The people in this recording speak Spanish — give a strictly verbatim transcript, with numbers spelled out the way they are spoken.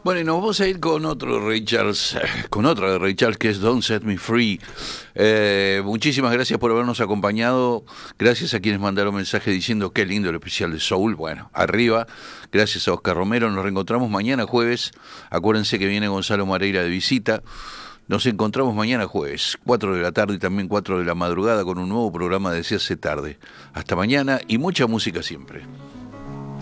Bueno, y nos vamos a ir con otro Ray Charles, con otra de Ray Charles, que es Don't Set Me Free. Eh, muchísimas gracias por habernos acompañado. Gracias a quienes mandaron mensaje diciendo qué lindo el especial de Soul. Bueno, arriba. Gracias a Oscar Romero. Nos reencontramos mañana jueves. Acuérdense que viene Gonzalo Mareira de visita. Nos encontramos mañana jueves, cuatro de la tarde y también cuatro de la madrugada, con un nuevo programa de Se Hace Tarde. Hasta mañana y mucha música siempre.